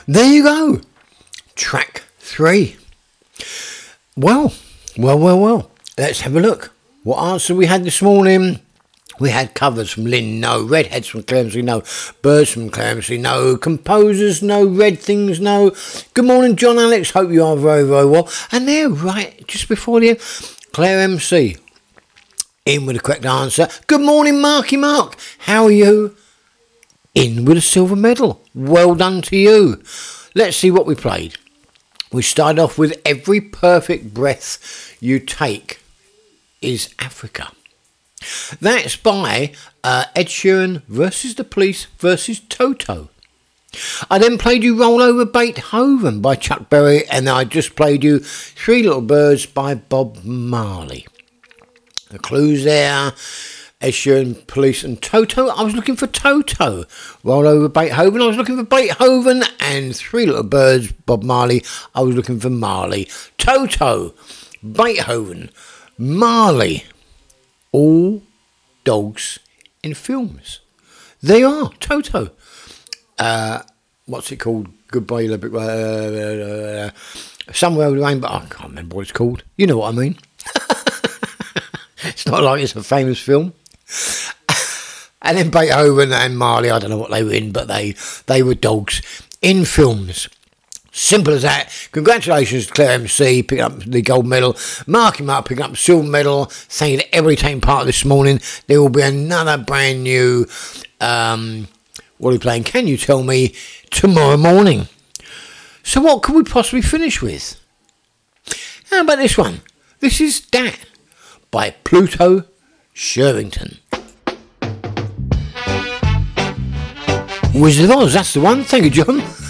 There you go. Track 3. Well. Let's have a look. What answer we had this morning? We had covers from Lynn, no. Redheads from Clemsley, no. Birds from Clemsley, no. Composers, no. Red Things, no. Good morning, John Alex. Hope you are very, very well. And there, right, just before the end, Claire MC. In with the correct answer. Good morning, Marky Mark. How are you? In with a silver medal. Well done to you. Let's see what we played. We started off with Every Perfect Breath You Take is Africa. That's by Ed Sheeran versus The Police versus Toto. I then played you Roll Over Beethoven by Chuck Berry, and I just played you Three Little Birds by Bob Marley. The clues there, Ed Sheeran, Police and Toto. I was looking for Toto. Roll Over Beethoven, I was looking for Beethoven, and Three Little Birds, Bob Marley, I was looking for Marley. Toto, Beethoven, Marley. All dogs in films. They are Toto. What's it called? Goodbye, Somewhere Over the Rainbow. I can't remember what it's called. You know what I mean. It's not like it's a famous film. And then Beethoven and Marley, I don't know what they were in, but they were dogs in films. Simple as that. Congratulations to Claire MC picking up the gold medal. Marky Mark picking up the silver medal. Thank you to everybody taking part this morning. There will be another brand new, what are we playing? Can You Tell Me? Tomorrow morning. So what could we possibly finish with? How about this one? This is Dat by Pluto Shervington. Wizard of Oz, that's the one. Thank you, John.